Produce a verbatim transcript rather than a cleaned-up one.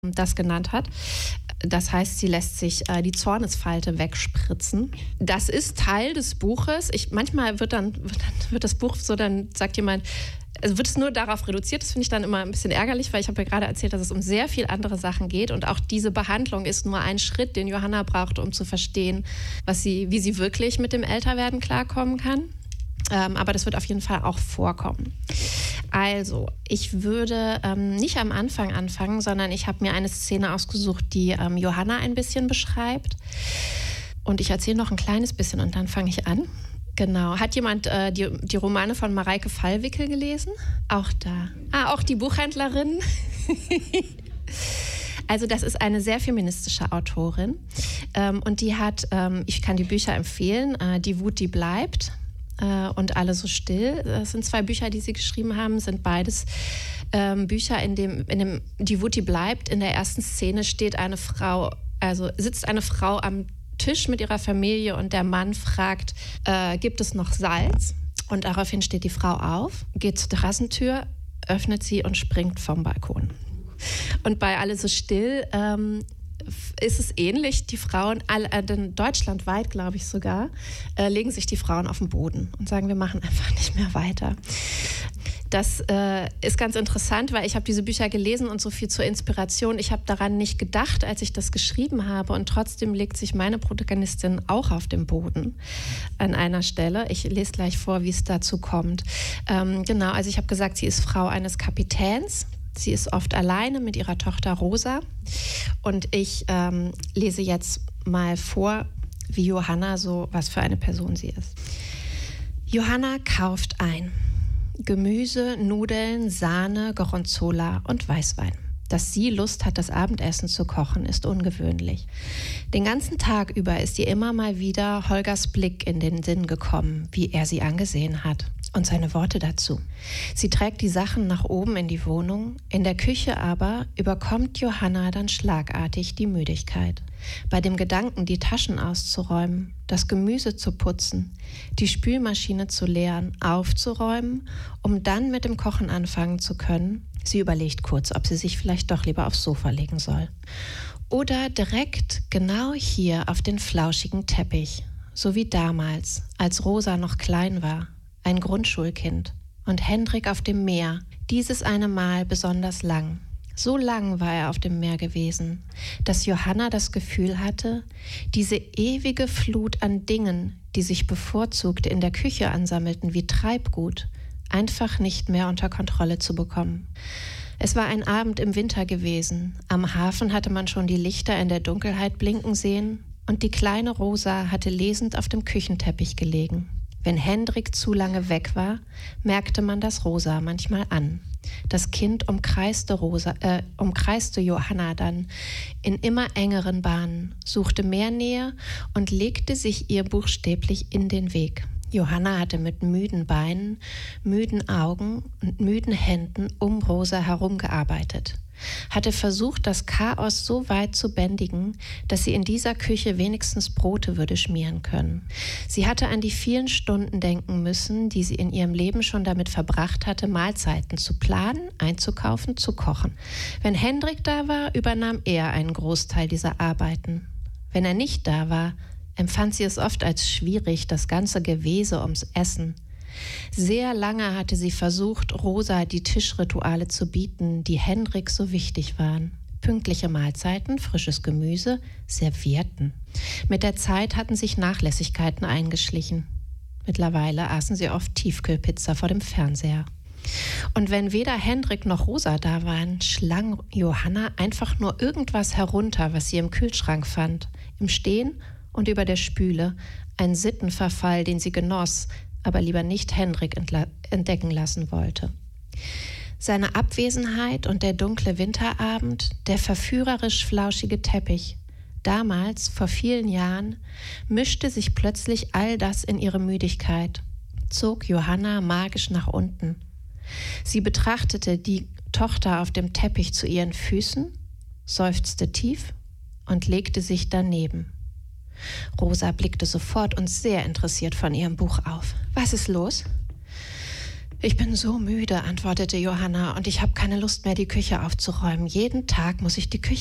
das genannt hat. Das heißt, sie lässt sich äh, die Zornesfalte wegspritzen. Das ist Teil des Buches. Ich, manchmal wird dann, wird dann wird das Buch so, dann sagt jemand, also wird es nur darauf reduziert. Das finde ich dann immer ein bisschen ärgerlich, weil ich habe ja gerade erzählt, dass es um sehr viel andere Sachen geht. Und auch diese Behandlung ist nur ein Schritt, den Johanna braucht, um zu verstehen, was sie, wie sie wirklich mit dem Älterwerden klarkommen kann. Ähm, aber das wird auf jeden Fall auch vorkommen. Also, ich würde ähm, nicht am Anfang anfangen, sondern ich habe mir eine Szene ausgesucht, die ähm, Johanna ein bisschen beschreibt. Und ich erzähle noch ein kleines bisschen und dann fange ich an. Genau. Hat jemand äh, die, die Romane von Mareike Fallwickel gelesen? Auch da. Ah, auch die Buchhändlerin. Also das ist eine sehr feministische Autorin. Ähm, und die hat, ähm, ich kann die Bücher empfehlen, äh, Die Wut, die bleibt. Und alle so still. Das sind zwei Bücher, die sie geschrieben haben, sind beides ähm, Bücher, in dem, in dem Die Wut, die bleibt. In der ersten Szene steht eine Frau, also sitzt eine Frau am Tisch mit ihrer Familie und der Mann fragt, äh, gibt es noch Salz? Und daraufhin steht die Frau auf, geht zur Terrassentür, öffnet sie und springt vom Balkon. Und bei Alle so still ähm, ist es ähnlich. Die Frauen, äh, deutschlandweit glaube ich sogar, äh, legen sich die Frauen auf den Boden und sagen, wir machen einfach nicht mehr weiter. Das äh, ist ganz interessant, weil ich habe diese Bücher gelesen und so viel zur Inspiration. Ich habe daran nicht gedacht, als ich das geschrieben habe, und trotzdem legt sich meine Protagonistin auch auf den Boden an einer Stelle. Ich lese gleich vor, wie es dazu kommt. Ähm, genau, also ich habe gesagt, sie ist Frau eines Kapitäns. Sie ist oft alleine mit ihrer Tochter Rosa. Und ich ähm, lese jetzt mal vor, wie Johanna so, was für eine Person sie ist. Johanna kauft ein. Gemüse, Nudeln, Sahne, Gorgonzola und Weißwein. Dass sie Lust hat, das Abendessen zu kochen, ist ungewöhnlich. Den ganzen Tag über ist ihr immer mal wieder Holgers Blick in den Sinn gekommen, wie er sie angesehen hat. Und seine Worte dazu. Sie trägt die Sachen nach oben in die Wohnung, in der Küche aber überkommt Johanna dann schlagartig die Müdigkeit. Bei dem Gedanken, die Taschen auszuräumen, das Gemüse zu putzen, die Spülmaschine zu leeren, aufzuräumen, um dann mit dem Kochen anfangen zu können. Sie überlegt kurz, ob sie sich vielleicht doch lieber aufs Sofa legen soll. Oder direkt genau hier auf den flauschigen Teppich, so wie damals, als Rosa noch klein war. Ein Grundschulkind, und Hendrik auf dem Meer, dieses eine Mal besonders lang. So lang war er auf dem Meer gewesen, dass Johanna das Gefühl hatte, diese ewige Flut an Dingen, die sich bevorzugt in der Küche ansammelten wie Treibgut, einfach nicht mehr unter Kontrolle zu bekommen. Es war ein Abend im Winter gewesen. Am Hafen hatte man schon die Lichter in der Dunkelheit blinken sehen und die kleine Rosa hatte lesend auf dem Küchenteppich gelegen. Wenn Hendrik zu lange weg war, merkte man das Rosa manchmal an. Das Kind umkreiste, Rosa, äh, umkreiste Johanna dann in immer engeren Bahnen, suchte mehr Nähe und legte sich ihr buchstäblich in den Weg. Johanna hatte mit müden Beinen, müden Augen und müden Händen um Rosa herumgearbeitet, hatte versucht, das Chaos so weit zu bändigen, dass sie in dieser Küche wenigstens Brote würde schmieren können. Sie hatte an die vielen Stunden denken müssen, die sie in ihrem Leben schon damit verbracht hatte, Mahlzeiten zu planen, einzukaufen, zu kochen. Wenn Hendrik da war, übernahm er einen Großteil dieser Arbeiten. Wenn er nicht da war, empfand sie es oft als schwierig, das ganze Gewese ums Essen. Sehr lange hatte sie versucht, Rosa die Tischrituale zu bieten, die Hendrik so wichtig waren. Pünktliche Mahlzeiten, frisches Gemüse, Servietten. Mit der Zeit hatten sich Nachlässigkeiten eingeschlichen. Mittlerweile aßen sie oft Tiefkühlpizza vor dem Fernseher. Und wenn weder Hendrik noch Rosa da waren, schlang Johanna einfach nur irgendwas herunter, was sie im Kühlschrank fand, im Stehen und über der Spüle. Ein Sittenverfall, den sie genoss, aber lieber nicht Hendrik entla- entdecken lassen wollte. Seine Abwesenheit und der dunkle Winterabend, der verführerisch flauschige Teppich, damals, vor vielen Jahren, mischte sich plötzlich all das in ihre Müdigkeit, zog Johanna magisch nach unten. Sie betrachtete die Tochter auf dem Teppich zu ihren Füßen, seufzte tief und legte sich daneben. Rosa blickte sofort und sehr interessiert von ihrem Buch auf. Was ist los? Ich bin so müde, antwortete Johanna, und ich habe keine Lust mehr, die Küche aufzuräumen. Jeden Tag muss ich die Küche